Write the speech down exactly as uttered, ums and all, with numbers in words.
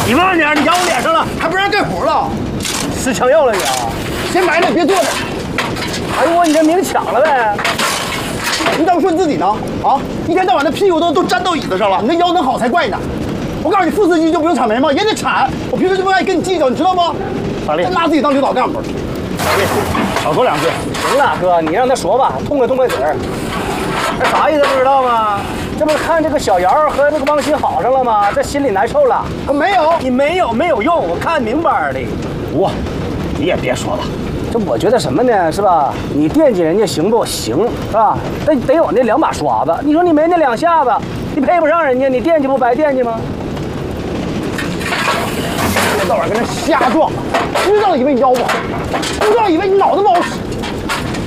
你慢点，你咬我脸上了， 还不让干活了？ 吃枪药了你啊？ 先埋了，别坐着。 哎呦我，你这明抢了呗？ 你怎么说你自己呢？啊，一天到晚的屁股都都粘到椅子上了，你那腰能好才怪呢。我告诉你，副司机就不用铲煤吗？也得铲。我平时就不愿意跟你计较，你知道吗？ 大力， 真拿自己当领导干部。 大力，少说两句。行了，哥，你让他说吧，痛快痛快嘴儿。这啥意思不知道吗？这不是看这个小姚和这个汪鑫好上了吗？这心里难受了。 我没有， 你没有没有用，我看明白的。我，你也别说了。这我觉得什么呢，是吧？你惦记人家行不行，是吧？得得有那两把刷子。你说你没那两下子，你配不上人家，你惦记不白惦记吗？ 一天到晚跟那瞎撞，知道以为你腰不好，不知道以为你脑子不好使。